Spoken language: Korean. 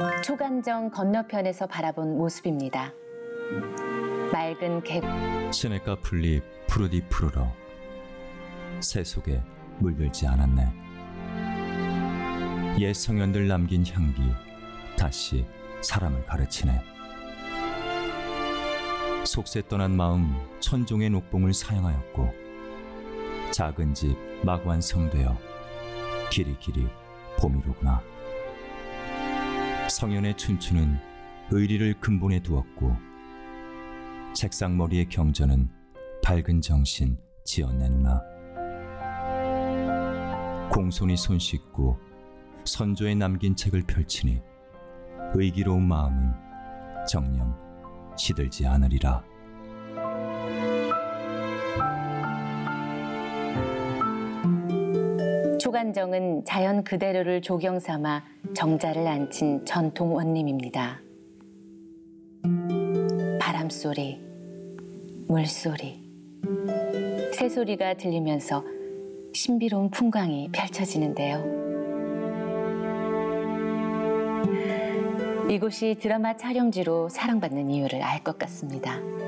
초간정 건너편에서 바라본 모습입니다. 맑은 계곡. 시냇가 풀잎 푸르디 푸르러 새 속에 물들지 않았네. 옛 성현들 남긴 향기 다시 사람을 가르치네. 속세 떠난 마음 천종의 녹봉을 사양하였고 작은 집 막 완성되어 길이길이 봄이로구나. 성현의 춘추는 의리를 근본에 두었고 책상머리의 경전은 밝은 정신 지어내누나. 공손히 손 씻고 선조에 남긴 책을 펼치니 의기로운 마음은 정녕 시들지 않으리라. 초간정은 자연 그대로를 조경 삼아 정자를 앉힌 전통 원림입니다. 바람소리, 물소리, 새소리가 들리면서 신비로운 풍광이 펼쳐지는데요. 이곳이 드라마 촬영지로 사랑받는 이유를 알 것 같습니다.